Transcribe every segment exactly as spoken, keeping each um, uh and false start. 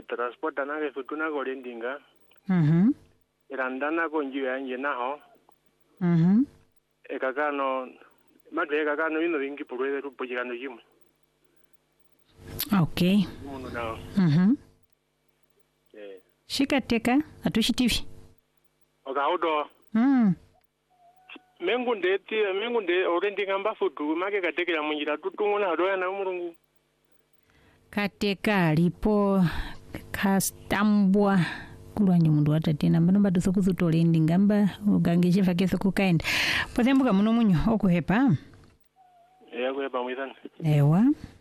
transport na futuna ko lendinga. Mhm. Irandana ko njiwe anje naho. Mhm. Ekakano madwe ekakano ino ringi pulwe rupo jikano jimu. Okay. Muno nawo. Mhm. Eh. Shikateka atushitivi. Okaudo. Mm. Mengu ndeti mengu nde olendinga mbafutu make katekera munjira tutungona hadoya na mulungu. Kateka alipo kastambwa kulwanya mundu watatena mbano bado sokuzutole ndingamba ugangeje fakeso kukaenda potembuka muno munyo okuhepa eya kuhepa mwithana ewa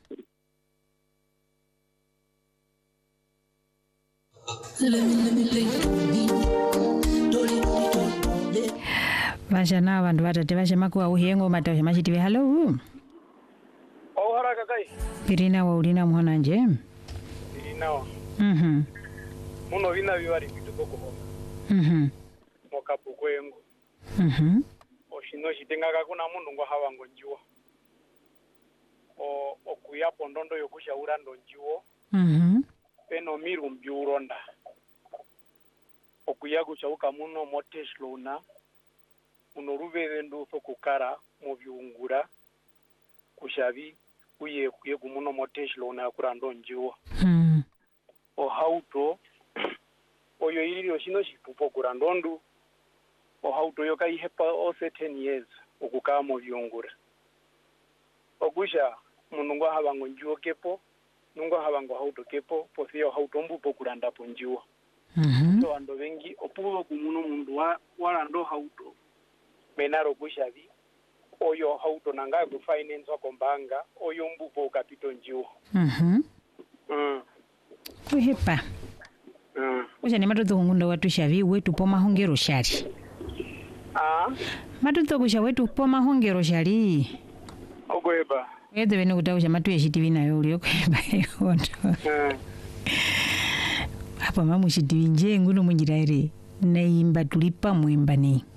vashana vandu vatate vashemakuwa uhengo matausha machitivi halo oh haraka kai irina wa ulina mwana nje irina wa mhm muno vina vivari vituko kuhoma mhm mokapu kwengu mhm oshino shitengaka kuna mundu ngo hawango njiwo o okuyapo ndondo yokushaura ndo njiwo mhm peno miru mbiuronda okuyagu chauka muno moteslona unoruvere ndo fokukara mu byungura kushavi uye kuye kumuno moteslona kurando njiwo mhm o hauto oyo ilio shino shipupo kurandondu o hauto yoka ihepa o certain years okukaa mu byungura ogusha munungo habango njiwo kepo nungo habango hauto kepo posio hauto mbupo kuranda ponjiwo mhm so ando vengi opuwo kumuno mundu wa warando hauto menaro kushavi oyo hauto nanga ku finance wakombanga oyo mbupo kapito njiwo mhm mm kuhepa mm ucha ni matoto ngunda watu shavi wetu poma hongero shari ah matoto kusha wetu poma hongero shari ogoeba Ede vene kutausha matu ya shitivi na yoli yoko eba yoto. mm Hapa mamu shitivi nje nguno mjiraire. Na imba tulipa muimba ni.